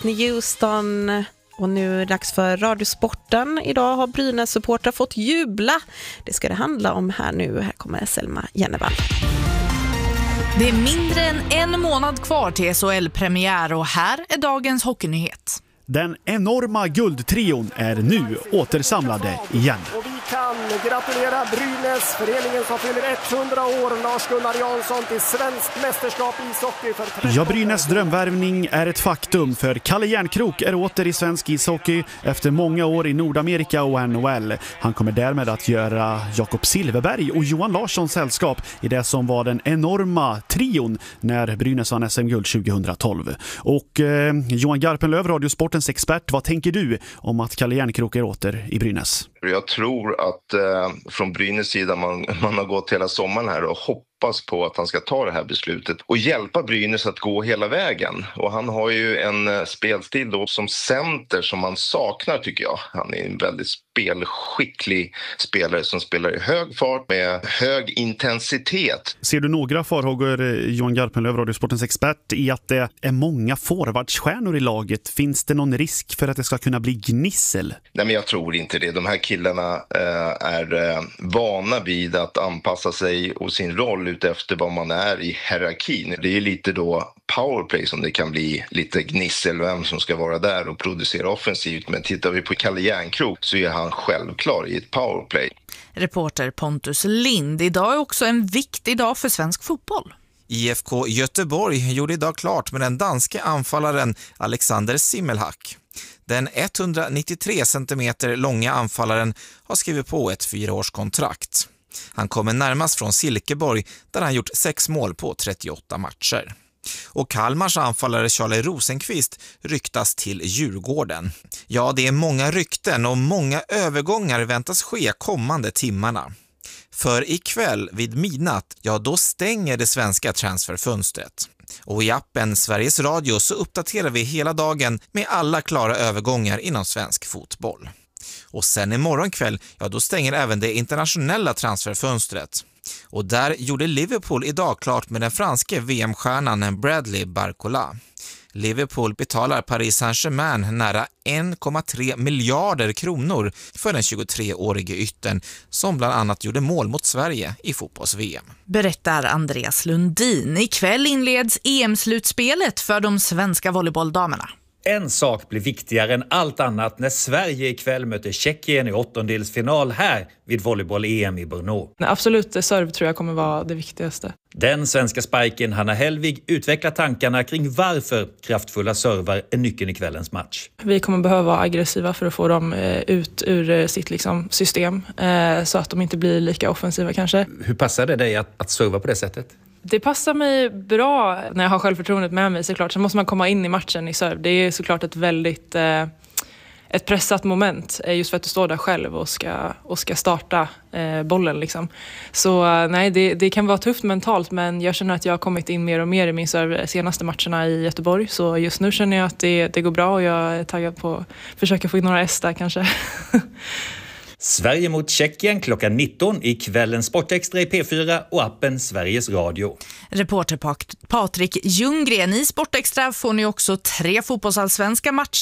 Whitney Houston. Och nu är det dags för Radiosporten. Idag har Brynäs-supportrar fått jubla. Det ska det handla om här nu. Här kommer Selma Jennevall. Det är mindre än en månad kvar till SHL-premiär och här är dagens hockeynyhet. Den enorma guldtrion är nu återsamlade igen. Och vi kan gratulera Brynäs, föreningen som fyller 100 år, Lars-Gunnar Jansson, till svenskt mästerskap i ishockey. Ja, Brynäs drömvärvning är ett faktum, för Kalle Järnkrok är åter i svensk ishockey efter många år i Nordamerika och NHL. Han kommer därmed att göra Jakob Silverberg och Johan Larssons sällskap i det som var den enorma trion när Brynäs vann SM-guld 2012. Och Johan Garpenlöv, Radiosportens expert, vad tänker du om att Kalle Järnkrok är åter i Brynäs? Jag tror att från Brynäs sida man har gått hela sommaren här och hoppas på att han ska ta det här beslutet och hjälpa Brynäs att gå hela vägen. Och han har ju en spelstil då som center som man saknar, tycker jag. Han är en väldigt spelskicklig spelare som spelar i hög fart med hög intensitet. Ser du några farhågor, Johan Garpenlöv, Radiosportens expert, i att det är många forwardsstjärnor i laget? Finns det någon risk för att det ska kunna bli gnissel? Nej, men jag tror inte det. De här killarna är vana vid att anpassa sig och sin roll utefter vad man är i hierarkin. Det är lite då powerplay som det kan bli lite gnissel vem som ska vara där och producera offensivt. Men tittar vi på Kalle Järnkrok så är han självklar i ett powerplay. Reporter Pontus Lind. Idag är också en viktig dag för svensk fotboll. IFK Göteborg gjorde idag klart med den danske anfallaren Alexander Simmelhack. Den 193 centimeter långa anfallaren har skrivit på ett 4-årskontrakt. Han kommer närmast från Silkeborg där han gjort 6 mål på 38 matcher. Och Kalmars anfallare Charlie Rosenqvist ryktas till Djurgården. Ja, det är många rykten och många övergångar väntas ske kommande timmarna. För ikväll vid midnatt, ja då stänger det svenska transferfönstret. Och i appen Sveriges Radio så uppdaterar vi hela dagen med alla klara övergångar inom svensk fotboll. Och sen imorgon kväll, ja då stänger även det internationella transferfönstret. Och där gjorde Liverpool idag klart med den franske VM-stjärnan Bradley Barcola. Liverpool betalar Paris Saint-Germain nära 1,3 miljarder kronor för den 23-årige yttern som bland annat gjorde mål mot Sverige i fotbolls-VM. Berättar Andreas Lundin. Ikväll inleds EM-slutspelet för de svenska volleybolldamerna. En sak blir viktigare än allt annat när Sverige ikväll möter Tjeckien i åttondelsfinal här vid volleyboll-EM i Brno. Absolut, serv tror jag kommer vara det viktigaste. Den svenska spiken Hanna Hellvig utvecklar tankarna kring varför kraftfulla servar är nyckeln i kvällens match. Vi kommer behöva vara aggressiva för att få dem ut ur sitt system så att de inte blir lika offensiva kanske. Hur passar det dig att serva på det sättet? Det passar mig bra när jag har självförtroendet med mig såklart. Sen måste man komma in i matchen i serv. Det är såklart ett väldigt ett pressat moment just för att du står där själv och ska starta bollen liksom. Så nej, det kan vara tufft mentalt, men jag känner att jag har kommit in mer och mer i min serv senaste matcherna i Göteborg. Så just nu känner jag att det går bra och jag är taggad på att försöka få in några S där kanske. Sverige mot Tjeckien klockan 19 i kvällens Sportextra i P4 och appen Sveriges Radio. Reporter Patrik Ljunggren. I Sportextra får ni också 3 fotbollsallsvenska matcher